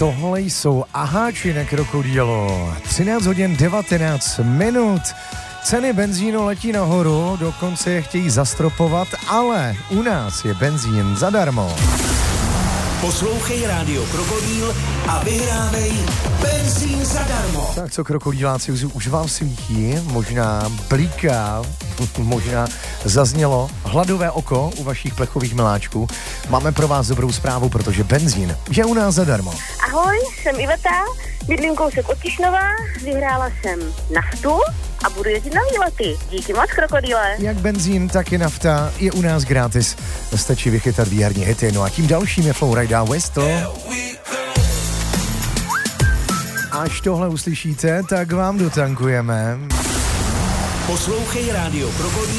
tohle jsou aháči na krokodýlo. 13 hodin 19 minut. Ceny benzínu letí nahoru, dokonce je chtějí zastropovat, ale u nás je benzín zadarmo. Poslouchej Rádio Krokodýl a vyhrávej benzín zadarmo. Tak co, krokodýláci, už vám svítí, možná blíká, možná zaznělo hladové oko u vašich plechových miláčků. Máme pro vás dobrou zprávu, protože benzín je u nás zadarmo. Ahoj, jsem Iveta, bydlím kousek od Tišnova, vyhrála jsem naftu a budu jezdit na výlety. Díky moc, krokodýle. Jak benzín, tak i nafta je u nás gratis. Stačí vychytat výherní hity. No a tím dalším je Flowrida Westl. Až tohle uslyšíte, tak vám dotankujeme. Poslouchej Rádio Krokodýl